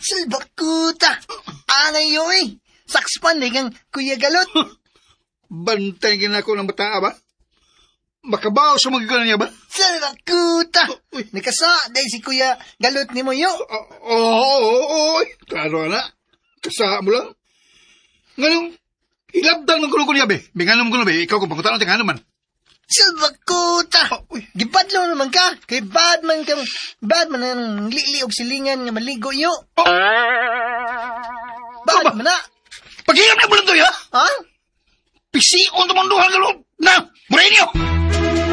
Salbakuta! Angay yo eh! Sakspan na kang Kuya Galot! Bantay ako ng bata ba? Makabaw sa magagalan niya ba? Salbakuta! Nakasa dahil si Kuya Galot ni mo yo! Oo, klaro na. Kasa mo lang. Nganong, hilabdang ng kulong ko niya, be. Binganom ko na, be. Ikaw kung pagkutaan natin, ano man. Salbakuta! Gipadlo naman ka! Kay Badman ang liog silingan nga maligo yo! Badman na! Paghihap na mo lang to, ha? Ha? Pisiun tumunduhan ka loob na! Morenyo!